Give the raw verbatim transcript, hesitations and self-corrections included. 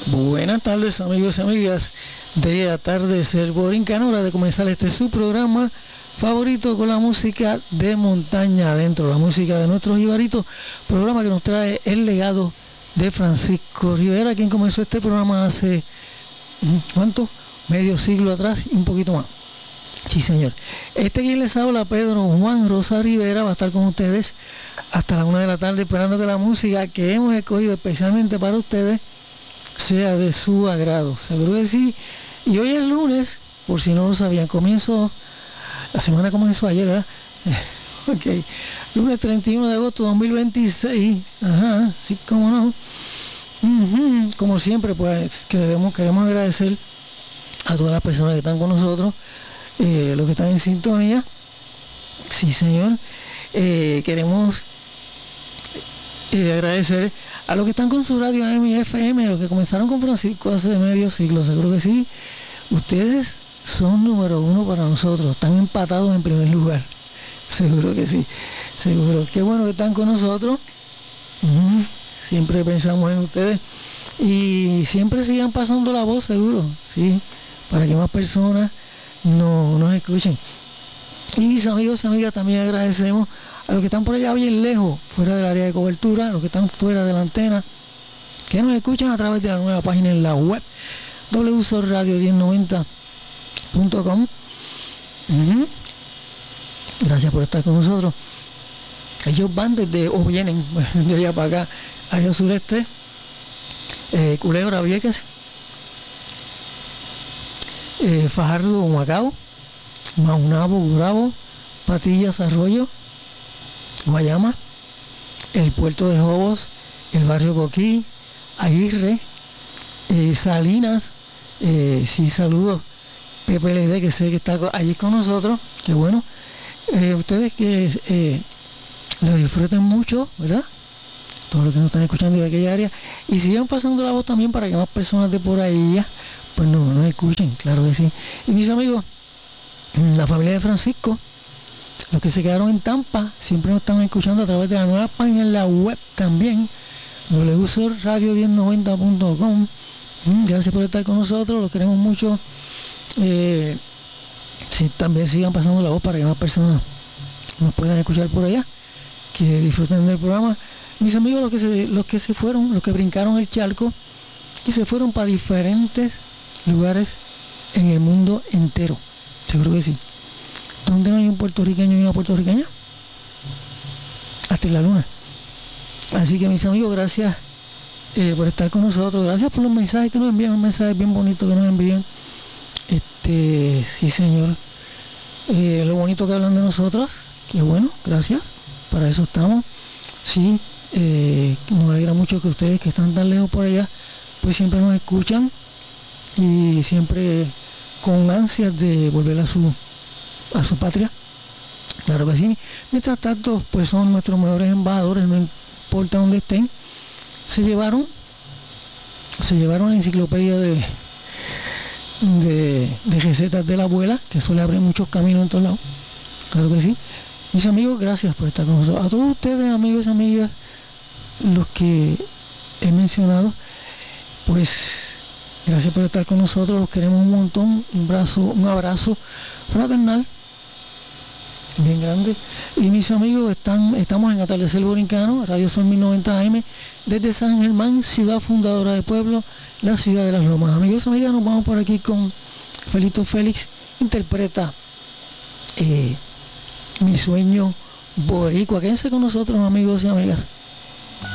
Buenas tardes, amigos y amigas de Atardecer Borincano, hora de comenzar este su programa favorito con la música de montaña adentro, la música de nuestros jibaritos, programa que nos trae el legado de Francisco Rivera, quien comenzó este programa hace, ¿cuánto? Medio siglo atrás y un poquito más. Sí, señor. Este quien les habla, Pedro Juan Rosa Rivera, va a estar con ustedes hasta la una de la tarde, esperando que la música que hemos escogido especialmente para ustedes sea de su agrado. Seguro que sí. Y hoy es lunes, por si no lo sabían, comienzo, la semana comenzó ayer, ¿verdad? Ok, lunes treinta y uno de agosto de dos mil veintiséis. Ajá, sí, cómo no. Uh-huh. Como siempre, pues queremos, queremos agradecer a todas las personas que están con nosotros, eh, los que están en sintonía. Sí, señor. Eh, queremos eh, agradecer a los que están con su radio A M y F M, a los que comenzaron con Francisco hace medio siglo, seguro que sí. Ustedes son número uno para nosotros, están empatados en primer lugar. Seguro que sí, seguro. Qué bueno que están con nosotros. Mm, siempre pensamos en ustedes. Y siempre sigan pasando la voz, seguro, sí, para que más personas no, nos escuchen. Y mis amigos y amigas, también agradecemos a los que están por allá bien lejos, fuera del área de cobertura, a los que están fuera de la antena, que nos escuchan a través de la nueva página en la web w s o r radio diez noventa punto com. Uh-huh. Gracias por estar con nosotros. Ellos van desde, o vienen de allá para acá, área sureste, eh, Culebra, Vieques, eh, Fajardo, Macao, Maunabo, Gurabo, Patillas, Arroyo, Guayama, el puerto de Jobos, el barrio Coquí, Aguirre, eh, Salinas, eh, sí, saludos, P P L D, que sé que está allí con nosotros, que bueno, eh, ustedes que eh, lo disfruten mucho, ¿verdad? Todos los que nos están escuchando de aquella área, y sigan pasando la voz también para que más personas de por ahí, pues no, nos escuchen, claro que sí. Y mis amigos, la familia de Francisco, los que se quedaron en Tampa, siempre nos están escuchando a través de la nueva página en la web también, w s o r radio diez noventa punto com. Gracias por estar con nosotros, los queremos mucho. Eh, si también sigan pasando la voz para que más personas nos puedan escuchar por allá, que disfruten del programa. Mis amigos, los que se, los que se fueron, los que brincaron el charco y se fueron para diferentes lugares en el mundo entero, seguro que sí. ¿Dónde no hay un puertorriqueño y una puertorriqueña? Hasta en la luna. Así que mis amigos, gracias eh, por estar con nosotros, gracias por los mensajes que nos envían, un mensaje bien bonito que nos envían. Este, sí, señor. Eh, lo bonito que hablan de nosotros, que bueno, gracias, para eso estamos. Sí, eh, nos alegra mucho que ustedes que están tan lejos por allá, pues siempre nos escuchan y siempre con ansias de volver a su a su patria, claro que sí. Mientras tanto, pues son nuestros mejores embajadores, no importa dónde estén. Se llevaron se llevaron la enciclopedia de de, de recetas de la abuela, que eso le abre muchos caminos en todos lados, claro que sí. Mis amigos, gracias por estar con nosotros. A todos ustedes, amigos y amigas, los que he mencionado, pues gracias por estar con nosotros, los queremos un montón, un abrazo, un abrazo fraternal bien grande. Y mis amigos, están estamos en Atardecer Borincano, Radio Sol mil noventa A M, desde San Germán, ciudad fundadora de pueblo, la ciudad de las Lomas. Amigos y amigas, nos vamos por aquí con Felito Félix, interpreta eh, Mi Sueño Boricua. Quédense con nosotros, amigos y amigas.